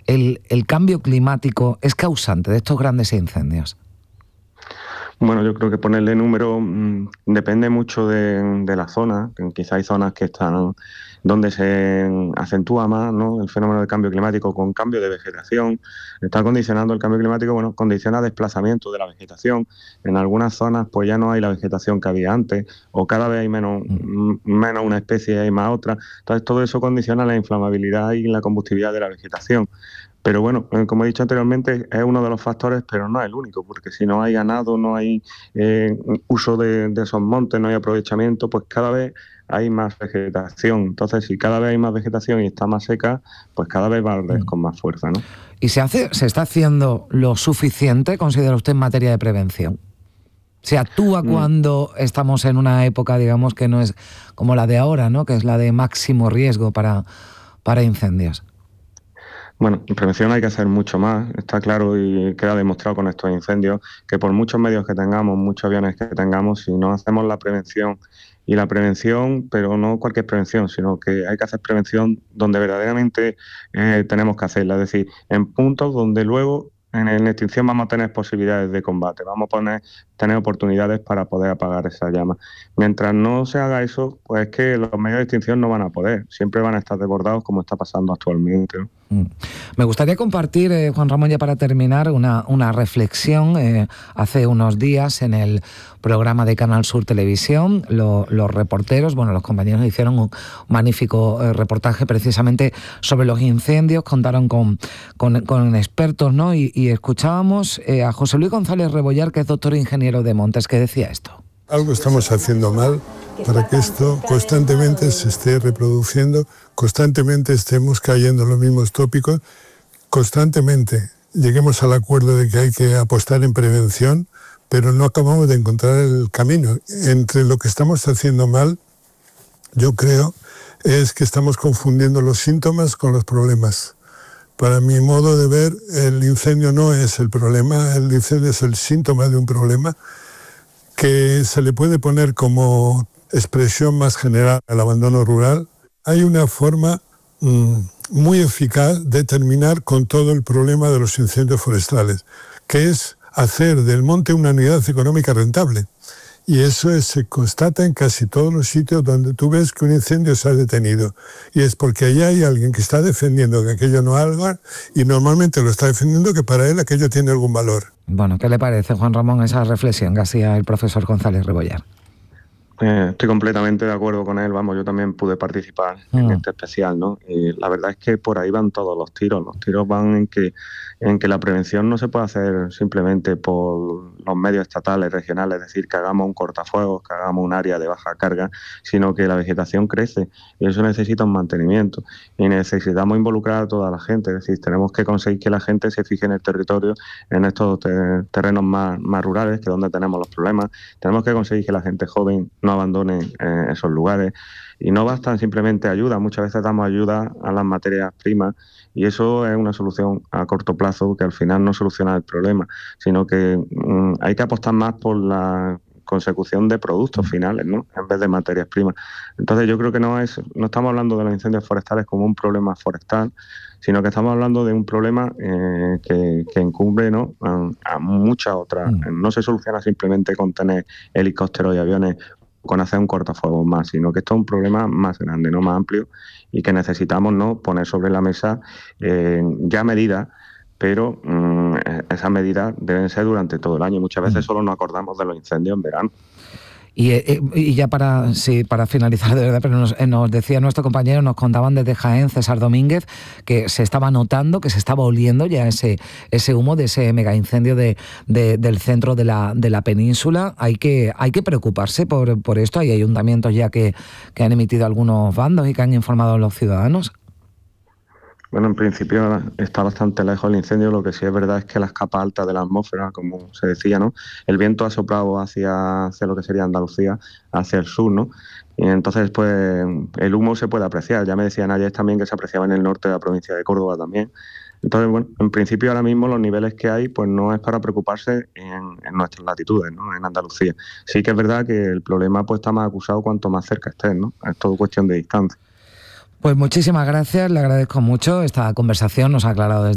el cambio climático es causante de estos grandes incendios? Bueno, yo creo que ponerle número depende mucho de la zona. Quizá hay zonas que están donde se acentúa más, ¿no?, el fenómeno del cambio climático con cambio de vegetación. Está condicionando el cambio climático, bueno, condiciona desplazamiento de la vegetación. En algunas zonas pues ya no hay la vegetación que había antes, o cada vez hay menos una especie y hay más otra. Entonces todo eso condiciona la inflamabilidad y la combustibilidad de la vegetación. Pero bueno, como he dicho anteriormente, es uno de los factores, pero no es el único, porque si no hay ganado, no hay uso de esos montes, no hay aprovechamiento, pues cada vez hay más vegetación. Entonces, si cada vez hay más vegetación y está más seca, pues cada vez va a arder con más fuerza, ¿no? ¿Y se está haciendo lo suficiente, considera usted, en materia de prevención? ¿Se actúa cuando estamos en una época, digamos, que no es como la de ahora, ¿no?, que es la de máximo riesgo para incendios? Bueno, en prevención hay que hacer mucho más, está claro y queda demostrado con estos incendios que por muchos medios que tengamos, muchos aviones que tengamos, si no hacemos la prevención, pero no cualquier prevención, sino que hay que hacer prevención donde verdaderamente tenemos que hacerla, es decir, en puntos donde luego en extinción vamos a tener posibilidades de combate, vamos a tener oportunidades para poder apagar esa llama. Mientras no se haga eso, pues es que los medios de extinción no van a poder, siempre van a estar desbordados como está pasando actualmente, ¿no? Me gustaría compartir, Juan Ramón, ya para terminar, una reflexión. Hace unos días en el programa de Canal Sur Televisión, los reporteros, los compañeros hicieron un magnífico reportaje precisamente sobre los incendios, contaron con expertos, ¿no? Y escuchábamos a José Luis González Rebollar, que es doctor ingeniero de montes, que decía esto. Algo estamos haciendo mal para que esto constantemente se esté reproduciendo, constantemente estemos cayendo en los mismos tópicos, constantemente lleguemos al acuerdo de que hay que apostar en prevención, pero no acabamos de encontrar el camino. Entre lo que estamos haciendo mal, yo creo, es que estamos confundiendo los síntomas con los problemas. Para mi modo de ver, el incendio no es el problema, el incendio es el síntoma de un problema que se le puede poner como expresión más general al abandono rural. Hay una forma muy eficaz de terminar con todo el problema de los incendios forestales, que es hacer del monte una unidad económica rentable. Y eso se constata en casi todos los sitios donde tú ves que un incendio se ha detenido. Y es porque allí hay alguien que está defendiendo que aquello no haga, y normalmente lo está defendiendo que para él aquello tiene algún valor. Bueno, ¿qué le parece, Juan Ramón, esa reflexión que hacía el profesor González Rebollar? Estoy completamente de acuerdo con él, yo también pude participar en este especial, ¿no? Y la verdad es que por ahí van todos los tiros van en que la prevención no se puede hacer simplemente por los medios estatales, regionales, es decir, que hagamos un cortafuegos, que hagamos un área de baja carga, sino que la vegetación crece y eso necesita un mantenimiento y necesitamos involucrar a toda la gente, es decir, tenemos que conseguir que la gente se fije en el territorio, en estos terrenos más rurales, que es donde tenemos los problemas, tenemos que conseguir que la gente joven no abandone esos lugares y no bastan simplemente ayudas, muchas veces damos ayuda a las materias primas y eso es una solución a corto plazo que al final no soluciona el problema, sino que hay que apostar más por la consecución de productos finales, ¿no?, en vez de materias primas. Entonces yo creo que no estamos hablando de los incendios forestales como un problema forestal, sino que estamos hablando de un problema que incumbe, ¿no?, a muchas otras. No se soluciona simplemente con tener helicópteros y aviones, con hacer un cortafuegos más, sino que esto es un problema más grande, no más amplio, y que necesitamos, ¿no?, poner sobre la mesa ya medidas, pero esas medidas deben ser durante todo el año. Muchas veces solo nos acordamos de los incendios en verano. Y ya para finalizar, de verdad, pero nos decía nuestro compañero, nos contaban desde Jaén, César Domínguez, que se estaba notando, que se estaba oliendo ya ese humo de ese mega incendio del centro de la península. Hay que preocuparse por esto. Hay ayuntamientos ya que han emitido algunos bandos y que han informado a los ciudadanos. Bueno, en principio está bastante lejos el incendio, lo que sí es verdad es que las capas altas de la atmósfera, como se decía, ¿no?, el viento ha soplado hacia lo que sería Andalucía, hacia el sur, ¿no?, y entonces pues el humo se puede apreciar. Ya me decían ayer también que se apreciaba en el norte de la provincia de Córdoba también. Entonces, bueno, en principio ahora mismo los niveles que hay pues no es para preocuparse en nuestras latitudes, ¿no?, en Andalucía. Sí que es verdad que el problema pues está más acusado cuanto más cerca estés, ¿no?, es todo cuestión de distancia. Pues muchísimas gracias, le agradezco mucho esta conversación, nos ha aclarado desde